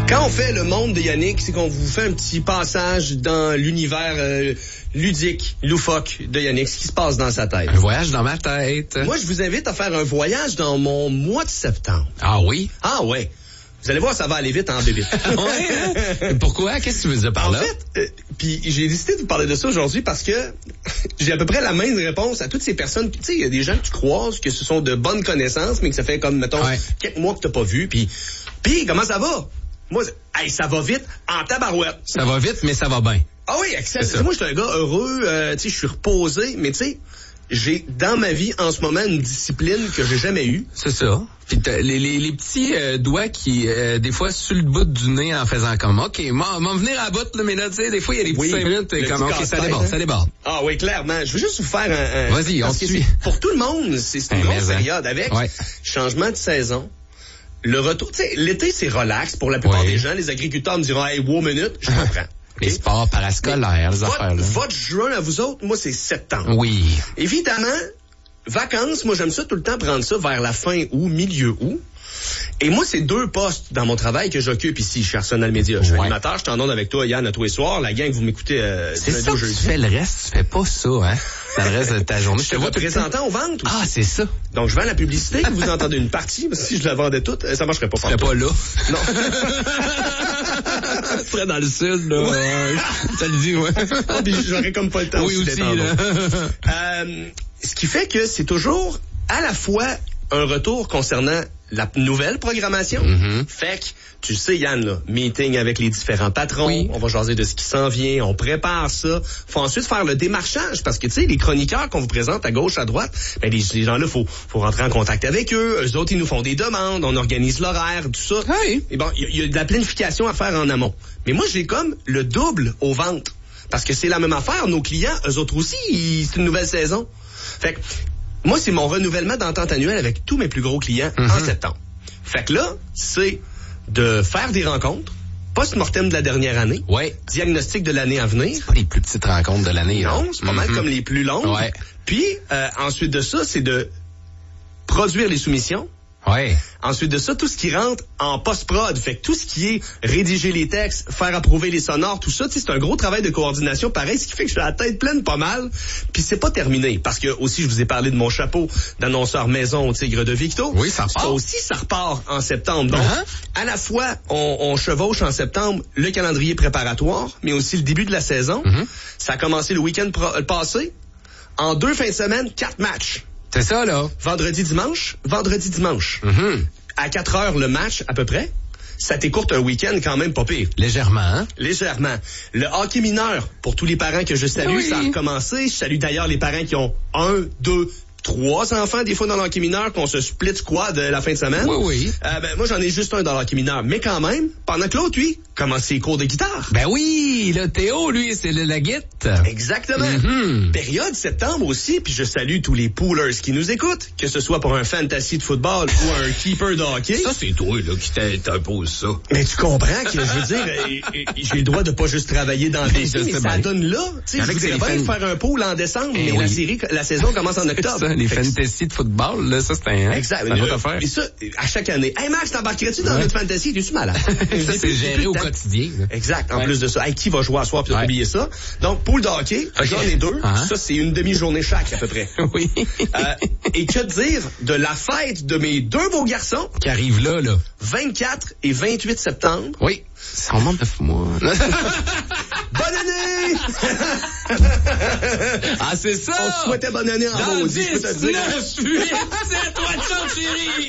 Quand on fait le monde de Yannick, c'est qu'on vous fait un petit passage dans l'univers ludique, loufoque de Yannick, ce qui se passe dans sa tête. Un voyage dans ma tête. Moi, je vous invite à faire un voyage dans mon mois de septembre. Ah oui? Ah ouais. Vous allez voir, ça va aller vite en bébé. Ouais. Pourquoi? Qu'est-ce que tu veux dire par là? En fait, puis j'ai décidé de vous parler de ça aujourd'hui parce que j'ai à peu près la même réponse à toutes ces personnes. Tu sais, il y a des gens que tu croises, que ce sont de bonnes connaissances, mais que ça fait comme, mettons, quelques mois que t'as pas vu. Puis comment ça va? Moi, ça va vite en tabarouette. Ça va vite, mais ça va bien. Ah oui, excellent. Moi, je suis un gars heureux, tu sais, je suis reposé, mais tu sais, j'ai dans ma vie en ce moment une discipline que j'ai jamais eue. C'est ça. Puis les petits doigts qui, des fois, sur le bout du nez en faisant comme, OK, m'en venir à bout, là, mais là, tu sais, des fois, il y a des petits 5 minutes, comme, OK, ça déborde. Ah oui, clairement. Je veux juste vous faire un Vas-y, on suit. Pour tout le monde, c'est une grosse période avec changement de saison. Le retour, tu sais, l'été, c'est relax pour la plupart des gens. Les agriculteurs me diront, hey, wow, minute, je comprends. Les sports parascolaires, les affaires, là. Votre juin à vous autres, moi, c'est septembre. Oui. Évidemment, vacances, moi, j'aime ça tout le temps prendre ça vers la fin août, milieu août. Et moi, c'est 2 postes dans mon travail que j'occupe ici, chez Arsenal Media. Je suis animateur, je t'en donne avec toi, Yann, à tous les soirs. La gang, vous m'écoutez c'est ça que tu fais le reste, tu fais pas ça, hein? Dans le reste de ta journée. Je te vois représentant aux ventes aussi. Ah, c'est ça. Donc, je vends la publicité, vous entendez une partie, mais si je la vendais toute, ça marcherait pas. Tu serais pas là. Non. Tu serais dans le sud, là. Ça le dit, ouais. Ah, puis j'aurais comme pas le temps. Oui, aussi, là. Ce qui fait que c'est toujours à la fois un retour concernant la nouvelle programmation. Fait que, tu sais, Yann, là, meeting avec les différents patrons, on va jaser de ce qui s'en vient, on prépare ça. Faut ensuite faire le démarchage, parce que, tu sais, les chroniqueurs qu'on vous présente à gauche, à droite, ben, les gens-là, faut rentrer en contact avec eux. Eux autres, ils nous font des demandes, on organise l'horaire, tout ça. Et bon, il y a de la planification à faire en amont. Mais moi, j'ai comme le double aux ventes. Parce que c'est la même affaire. Nos clients, eux autres aussi, c'est une nouvelle saison. Fait que, moi, c'est mon renouvellement d'entente annuelle avec tous mes plus gros clients en septembre. Fait que là, c'est de faire des rencontres, post-mortem de la dernière année, diagnostic de l'année à venir. C'est pas les plus petites rencontres de l'année. Non, c'est pas mal comme les plus longues. Puis, ensuite de ça, c'est de produire les soumissions. Ensuite de ça, tout ce qui rentre en post-prod, fait que tout ce qui est rédiger les textes, faire approuver les sonores, tout ça, c'est un gros travail de coordination pareil, ce qui fait que j'ai la tête pleine pas mal. Puis c'est pas terminé, parce que aussi je vous ai parlé de mon chapeau d'annonceur maison au Tigre de Victo. Oui, ça repart. Ça aussi, ça repart en septembre. Donc, à la fois, on chevauche en septembre le calendrier préparatoire, mais aussi le début de la saison. Ça a commencé le week-end passé. En 2 fins de semaine, 4 matchs. C'est ça, là. Vendredi, dimanche. À 4 heures le match, à peu près. Ça t'écourte un week-end quand même pas pire. Légèrement, hein? Légèrement. Le hockey mineur, pour tous les parents que je salue, ça a recommencé. Je salue d'ailleurs les parents qui ont 1, 2, 3 enfants, des fois dans l'hockey mineur, qu'on se split squad la fin de semaine. Moi, j'en ai juste un dans l'hockey mineur. Mais quand même, pendant que l'autre, lui, commence ses cours de guitare. Ben oui, le Théo, lui, c'est la guitare. Exactement. Période septembre aussi, puis je salue tous les poolers qui nous écoutent, que ce soit pour un fantasy de football ou un keeper de hockey. Ça, c'est toi, là, qui t'impose ça. Mais tu comprends que, je veux dire, j'ai le droit de pas juste travailler dans des mais ça donne là. Tu sais, je voudrais bien faire un pool en décembre, mais la saison commence en octobre. Les fantasy de football, là, ça, c'est un... Exact. Et ça, à chaque année. Hey, Max, t'embarquerais-tu dans notre fantasy? T'es-tu malade? Ça, c'est géré au quotidien. Exact. En plus de ça. Hey, qui va jouer à soir puis oublier ça? Donc, pool de hockey, j'en ai 2. Ça, c'est une demi-journée chaque, à peu près. Et que dire de la fête de mes 2 beaux garçons? Qui arrivent là. 24 et 28 septembre. Oui. Ça remonte 9 mois. Bonne année! Ah, c'est ça! On te souhaitait bonne année en maudit, je peux te dire. 9, 8, c'est toi de chance, chérie!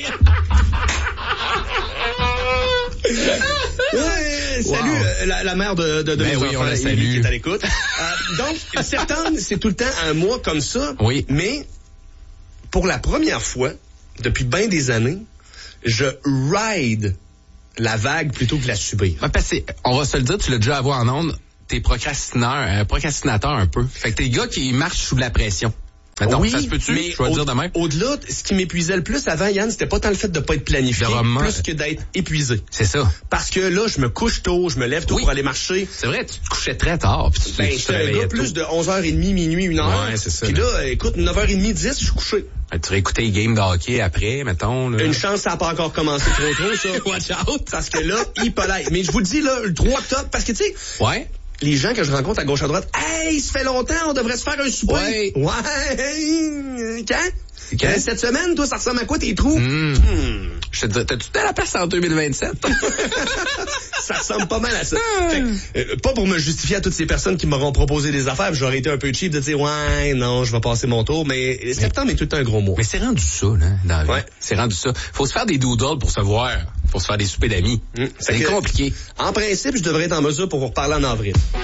Salut la mère de mes enfants, on la salue. qui est à l'écoute. Donc, septembre, c'est tout le temps un mois comme ça. Mais, pour la première fois, depuis bien des années, je ride la vague plutôt que la subir. Parce que, on va se le dire, tu l'as déjà avoué en ondes, t'es procrastinateur un peu. Fait que t'es gars qui marchent sous de la pression. Attends, oui, ça se peut-tu? Mais je vais dire demain. Au-delà, ce qui m'épuisait le plus avant, Yann, c'était pas tant le fait de pas être planifié, plus que d'être épuisé. C'est ça. Parce que là, je me couche tôt, je me lève tôt pour aller marcher. C'est vrai, tu te couchais très tard. Puis je suis un gars plus de 11h30, minuit, 1h. Ouais, c'est ça. Puis là, écoute, 9h30, 10, je suis couché. Tu réécoutais les games de hockey après, mettons. Là. Une chance, ça n'a pas encore commencé trop, ça. Watch out! Parce que là, Hippolyte. Mais je vous le dis, là, le 3 octobre, parce que tu sais... Ouais. Les gens que je rencontre à gauche à droite, hey, ça fait longtemps, on devrait se faire un souper. Ouais. Quand? Cette semaine, toi, ça ressemble à quoi tes trous? Je te dis, t'as-tu de la place en 2027? Ça ressemble pas mal à ça. Fait que, pas pour me justifier à toutes ces personnes qui m'auront proposé des affaires, j'aurais été un peu cheap de dire, ouais, non, je vais passer mon tour, mais septembre est tout le temps un gros mois. Mais c'est rendu ça, là, dans la vie. Ouais. C'est rendu ça. Faut se faire des doodles pour se voir. Faut se faire des soupers d'amis. C'est compliqué. En principe, je devrais être en mesure pour vous reparler en avril.